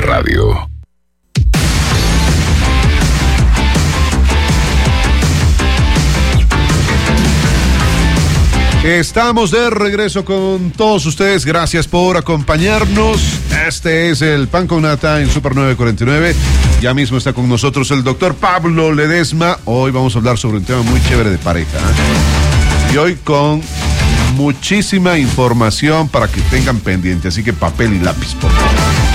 Radio. Estamos de regreso con todos ustedes. Gracias por acompañarnos. Este es el Pan con Nata en Super 949. Ya mismo está con nosotros el doctor Pablo Ledesma. Hoy vamos a hablar sobre un tema muy chévere de pareja, ¿eh? Y hoy con muchísima información para que tengan pendiente. Así que papel y lápiz, por favor.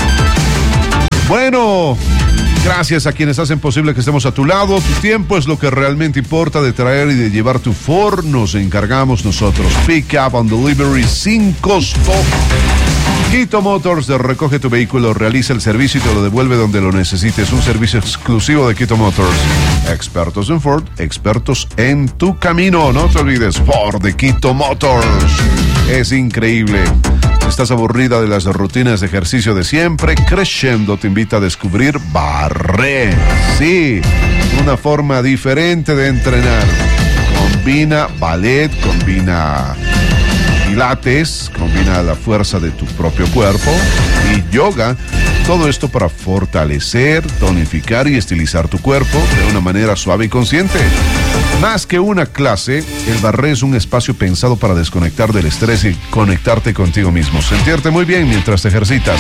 Bueno, gracias a quienes hacen posible que estemos a tu lado. Tu tiempo es lo que realmente importa, de traer y de llevar tu Ford. Nos encargamos nosotros. Pick up and delivery sin costo. Quito Motors recoge tu vehículo, realiza el servicio y te lo devuelve donde lo necesites. Un servicio exclusivo de Quito Motors. Expertos en Ford, expertos en tu camino. No te olvides, Ford de Quito Motors. Es increíble. ¿Estás aburrida de las rutinas de ejercicio de siempre? Crescendo te invita a descubrir barre. Sí, una forma diferente de entrenar. Combina ballet, combina pilates, combina la fuerza de tu propio cuerpo y yoga. Todo esto para fortalecer, tonificar y estilizar tu cuerpo de una manera suave y consciente. Más que una clase, el barre es un espacio pensado para desconectar del estrés y conectarte contigo mismo. Sentirte muy bien mientras te ejercitas.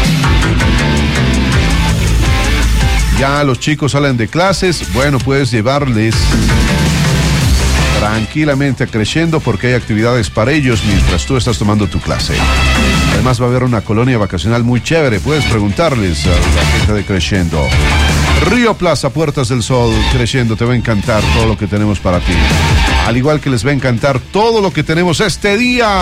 Ya los chicos salen de clases, bueno, puedes llevarles tranquilamente a Crescendo porque hay actividades para ellos mientras tú estás tomando tu clase. Además va a haber una colonia vacacional muy chévere. Puedes preguntarles a la gente de Crescendo. Río Plaza, Puertas del Sol, Crescendo, te va a encantar todo lo que tenemos para ti. Al igual que les va a encantar todo lo que tenemos este día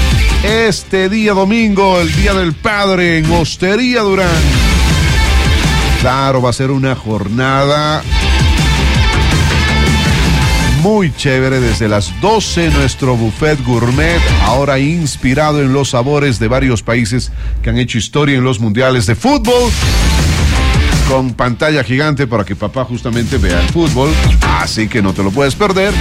domingo, el Día del Padre en Hostería Durán. Claro, va a ser una jornada muy chévere. Desde las 12 nuestro buffet gourmet, ahora inspirado en los sabores de varios países que han hecho historia en los mundiales de fútbol, con pantalla gigante para que papá justamente vea el fútbol, así que no te lo puedes perder.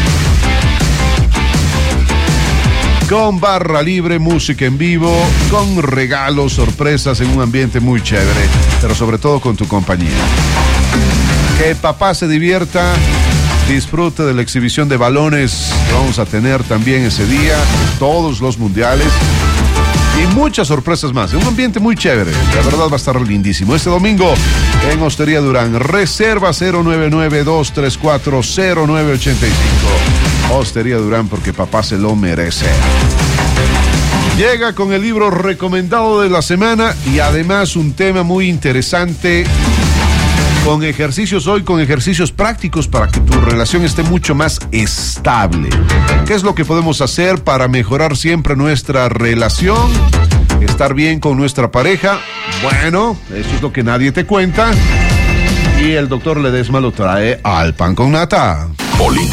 Con barra libre, música en vivo, con regalos, sorpresas en un ambiente muy chévere, pero sobre todo con tu compañía. Que papá se divierta. Disfrute de la exhibición de balones que vamos a tener también ese día, todos los mundiales y muchas sorpresas más. Un ambiente muy chévere, la verdad va a estar lindísimo. Este domingo en Hostería Durán, reserva 099-234-0985. Hostería Durán, porque papá se lo merece. Llega con el libro recomendado de la semana y además un tema muy interesante. Con ejercicios hoy, con ejercicios prácticos para que tu relación esté mucho más estable. ¿Qué es lo que podemos hacer para mejorar siempre nuestra relación? Estar bien con nuestra pareja. Bueno, eso es lo que nadie te cuenta. Y el doctor Ledesma lo trae al Pan con Nata.